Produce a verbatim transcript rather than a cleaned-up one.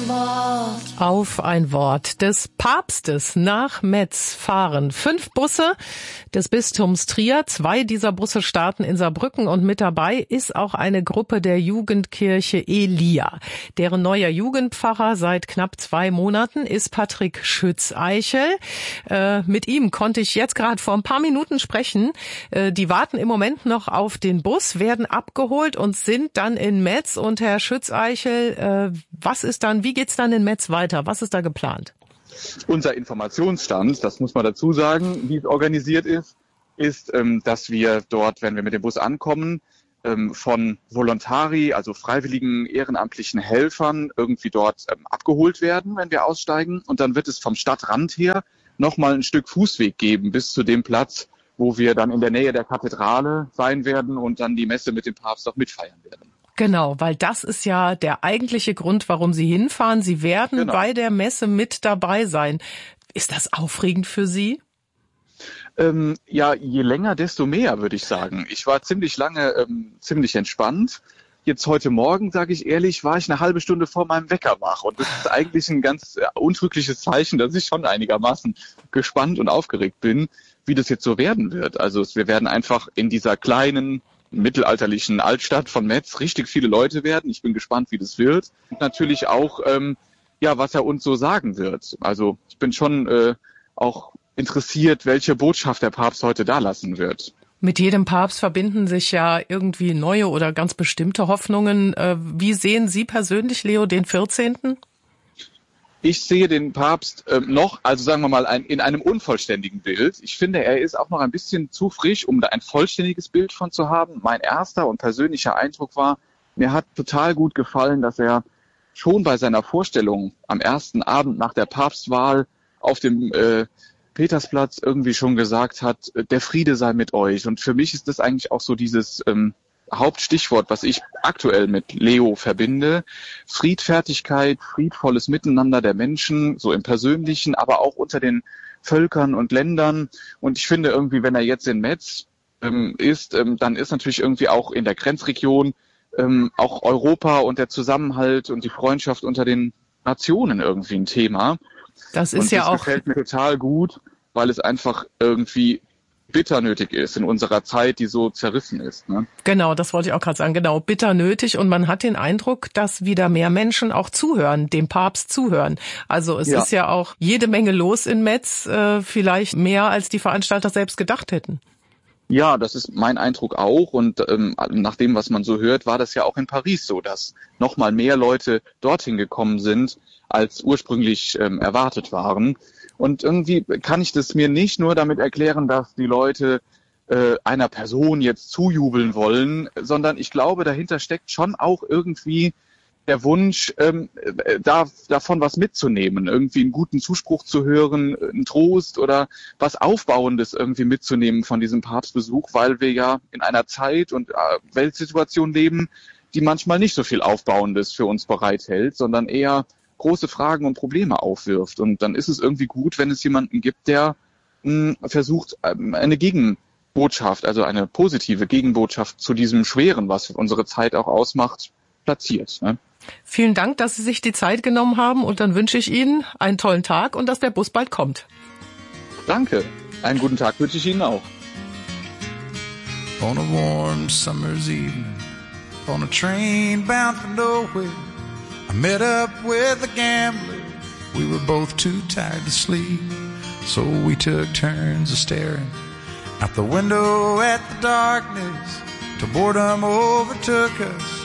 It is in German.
Wort. Auf ein Wort des Papstes nach Metz fahren fünf Busse des Bistums Trier. Zwei dieser Busse starten in Saarbrücken und mit dabei ist auch eine Gruppe der Jugendkirche Elia. Deren neuer Jugendpfarrer seit knapp zwei Monaten ist Patrick Schützeichel. Äh, mit ihm konnte ich jetzt gerade vor ein paar Minuten sprechen. Äh, die warten im Moment noch auf den Bus, werden abgeholt und sind dann in Metz. Und Herr Schützeichel, äh, was ist dann, wie geht's dann in Metz weiter? Was ist da geplant? Unser Informationsstand, das muss man dazu sagen, wie es organisiert ist, ist, ähm, dass wir dort, wenn wir mit dem Bus ankommen, ähm, von Volontari, also freiwilligen ehrenamtlichen Helfern, irgendwie dort ähm, abgeholt werden, wenn wir aussteigen. Und dann wird es vom Stadtrand her nochmal ein Stück Fußweg geben bis zu dem Platz, wo wir dann in der Nähe der Kathedrale sein werden und dann die Messe mit dem Papst auch mitfeiern werden. Genau, weil das ist ja der eigentliche Grund, warum Sie hinfahren. Sie werden genau bei der Messe mit dabei sein. Ist das aufregend für Sie? Ähm, ja, je länger, desto mehr, würde ich sagen. Ich war ziemlich lange ähm, ziemlich entspannt. Jetzt heute Morgen, sage ich ehrlich, war ich eine halbe Stunde vor meinem Wecker wach. Und das ist eigentlich ein ganz äh, untrügliches Zeichen, dass ich schon einigermaßen gespannt und aufgeregt bin, wie das jetzt so werden wird. Also wir werden einfach in dieser kleinen mittelalterlichen Altstadt von Metz richtig viele Leute werden. Ich bin gespannt, wie das wird. Und natürlich auch, ähm, ja, was er uns so sagen wird. Also ich bin schon äh, auch interessiert, welche Botschaft der Papst heute da lassen wird. Mit jedem Papst verbinden sich ja irgendwie neue oder ganz bestimmte Hoffnungen. Äh, wie sehen Sie persönlich Leo den vierzehnten? Ich sehe den Papst äh, noch, also sagen wir mal, ein, in einem unvollständigen Bild. Ich finde, er ist auch noch ein bisschen zu frisch, um da ein vollständiges Bild von zu haben. Mein erster und persönlicher Eindruck war, mir hat total gut gefallen, dass er schon bei seiner Vorstellung am ersten Abend nach der Papstwahl auf dem äh, Petersplatz irgendwie schon gesagt hat, der Friede sei mit euch. Und für mich ist das eigentlich auch so dieses ähm, Hauptstichwort, was ich aktuell mit Leo verbinde. Friedfertigkeit, friedvolles Miteinander der Menschen, so im Persönlichen, aber auch unter den Völkern und Ländern. Und ich finde irgendwie, wenn er jetzt in Metz ähm, ist, ähm, dann ist natürlich irgendwie auch in der Grenzregion ähm, auch Europa und der Zusammenhalt und die Freundschaft unter den Nationen irgendwie ein Thema. Das ist und ja das auch. Das gefällt mir total gut, weil es einfach irgendwie bitter nötig ist in unserer Zeit, die so zerrissen ist. Ne? Genau, das wollte ich auch gerade sagen. Genau, bitter nötig. Und man hat den Eindruck, dass wieder mehr Menschen auch zuhören, dem Papst zuhören. Also es ja. ist ja auch jede Menge los in Metz, äh, vielleicht mehr, als die Veranstalter selbst gedacht hätten. Ja, das ist mein Eindruck auch. Und ähm, nach dem, was man so hört, war das ja auch in Paris so, dass noch mal mehr Leute dorthin gekommen sind, als ursprünglich ähm, erwartet waren. Und irgendwie kann ich das mir nicht nur damit erklären, dass die Leute äh, einer Person jetzt zujubeln wollen, sondern ich glaube, dahinter steckt schon auch irgendwie der Wunsch, ähm, da, davon was mitzunehmen, irgendwie einen guten Zuspruch zu hören, einen Trost oder was Aufbauendes irgendwie mitzunehmen von diesem Papstbesuch, weil wir ja in einer Zeit und äh, Weltsituation leben, die manchmal nicht so viel Aufbauendes für uns bereithält, sondern eher große Fragen und Probleme aufwirft. Und dann ist es irgendwie gut, wenn es jemanden gibt, der mh, versucht, ähm, eine Gegenbotschaft, also eine positive Gegenbotschaft zu diesem Schweren, was unsere Zeit auch ausmacht, platziert. Ne? Vielen Dank, dass Sie sich die Zeit genommen haben und dann wünsche ich Ihnen einen tollen Tag und dass der Bus bald kommt. Danke. Einen guten Tag wünsche ich Ihnen auch. On a warm summer's evening, on a train bound for nowhere, I met up with a gambler. We were both too tired to sleep, so we took turns of staring out the window at the darkness till boredom overtook us.